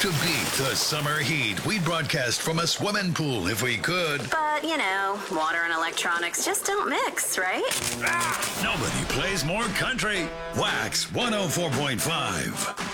To beat the summer heat, we'd broadcast from a swimming pool if we could. But, water and electronics just don't mix, right? Nobody plays more country. Wax 104.5.